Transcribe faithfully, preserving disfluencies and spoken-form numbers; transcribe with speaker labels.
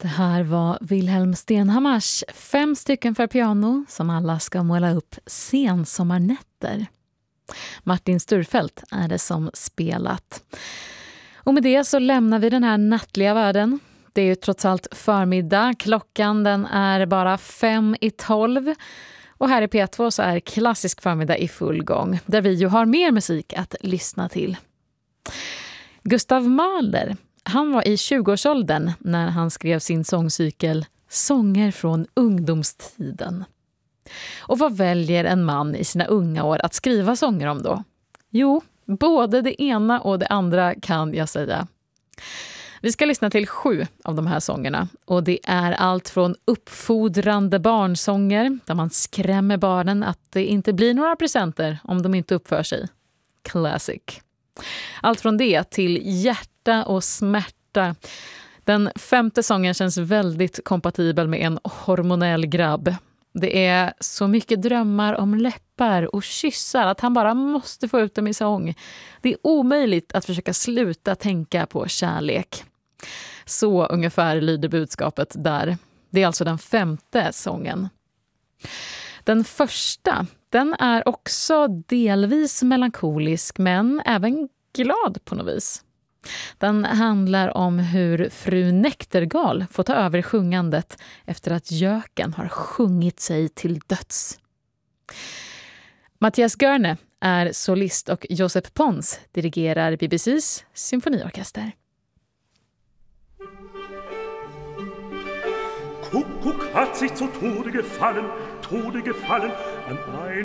Speaker 1: Det här var Wilhelm Stenhammars fem stycken för piano som alla ska måla upp sensommarnätter. Martin Sturfeldt är det som spelat. Och med det så lämnar vi den här nattliga världen. Det är ju trots allt förmiddag. Klockan den är bara fem i tolv. Och här i P två så är klassisk förmiddag i full gång. Där vi ju har mer musik att lyssna till. Gustav Mahler, han var i tjugoårsåldern när han skrev sin sångcykel Sånger från ungdomstiden. Och vad väljer en man i sina unga år att skriva sånger om då? Jo, både det ena och det andra kan jag säga. Vi ska lyssna till sju av de här sångerna. Och det är allt från uppfordrande barnsånger där man skrämmer barnen att det inte blir några presenter om de inte uppför sig. Classic. Allt från det till hjärta och smärta. Den femte sången känns väldigt kompatibel med en hormonell grabb. Det är så mycket drömmar om läppar och kyssar att han bara måste få ut dem i sång. Det är omöjligt att försöka sluta tänka på kärlek. Så ungefär lyder budskapet där. Det är alltså den femte sången. Den första, den är också delvis melankolisk men även glad på något vis. Den handlar om hur fru Näktergal får ta över sjungandet efter att göken har sjungit sig till döds. Mattias Görne är solist och Josep Pons dirigerar B B C:s symfoniorkester.
Speaker 2: Kuckuck hat sich zu Tode gefallen, Tode gefallen an